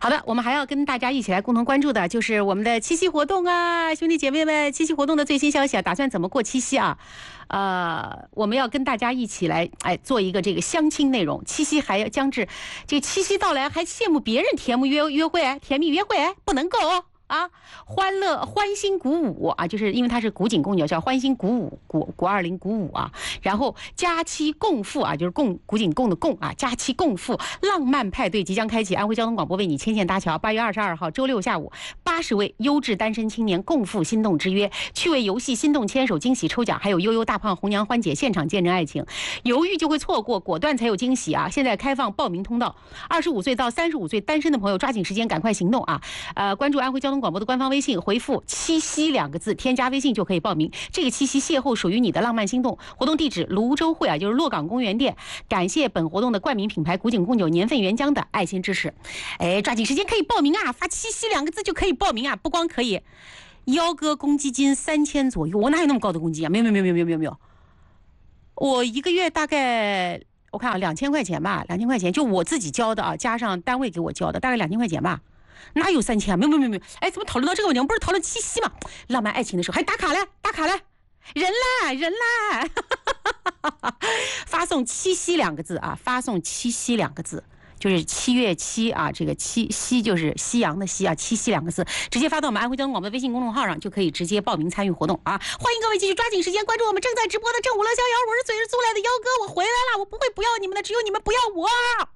好的，我们还要跟大家一起来共同关注的就是我们的七夕活动啊，兄弟姐妹们，七夕活动的最新消息啊，打算怎么过七夕啊？我们要跟大家一起来做一个这个相亲内容。七夕还要将至，这个七夕到来还羡慕别人甜蜜约会，甜蜜约会不能够哦。啊，欢欣鼓舞啊，就是因为它是古井贡鸟，叫欢欣鼓舞，鼓20鼓舞啊。然后佳期共赴啊，就是古井贡的贡啊，佳期共赴，浪漫派对即将开启。安徽交通广播为你牵线搭桥。8月22号周六下午，80位优质单身青年共赴心动之约，趣味游戏、心动牵手、惊喜抽奖，还有悠悠大胖红娘欢姐现场见证爱情。犹豫就会错过，果断才有惊喜啊！现在开放报名通道，25岁到35岁单身的朋友抓紧时间，赶快行动啊！关注安徽交通广播的官方微信，回复七夕2个字，添加微信就可以报名。这个七夕邂逅属于你的浪漫心动。活动地址泸州会啊，就是洛港公园店。感谢本活动的冠名品牌古井贡酒年份原浆的爱心支持。抓紧时间可以报名啊！发七夕2个字就可以报名啊！不光可以腰哥公积金3000左右，我哪有那么高的公积金啊？没有，我一个月大概我看啊2000块钱吧，2000块钱就我自己交的啊，加上单位给我交的，大概2000块钱吧。哪有3000？没有。怎么讨论到这个问题？我们不是讨论七夕吗？浪漫爱情的时候还打卡嘞，人来，发送七夕2个字啊，发送七夕2个字。就是7月7啊，这个七夕就是夕阳的夕啊，七夕2个字，直接发到我们安徽交通广播微信公众号上，就可以直接报名参与活动啊！欢迎各位继续抓紧时间关注我们正在直播的正午乐逍遥，我是嘴是租来的幺哥，我回来了，我不会不要你们的，只有你们不要我。